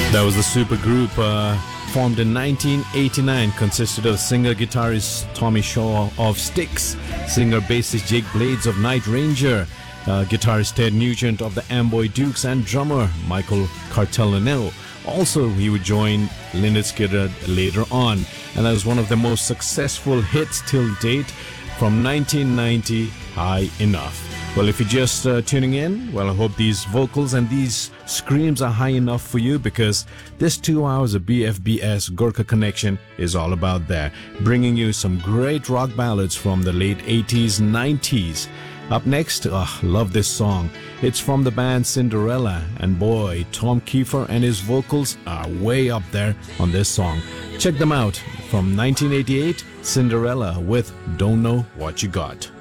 That was the supergroup formed in 1989, consisted of singer-guitarist Tommy Shaw of Styx, singer-bassist Jake Blades of Night Ranger, guitarist Ted Nugent of the Amboy Dukes, and drummer Michael Cartellano. Also, he would join Lynyrd Skynyrd later on, and that was one of the most successful hits till date from 1990, High Enough. Well, if you're just tuning in, well, I hope these vocals and these screams are high enough for you, because this 2 hours of BFBS Gorkha Connection is all about that, bringing you some great rock ballads from the late 80s, 90s. Up next, love this song. It's from the band Cinderella, and boy, Tom Kiefer and his vocals are way up there on this song. Check them out from 1988, Cinderella with Don't Know What You Got.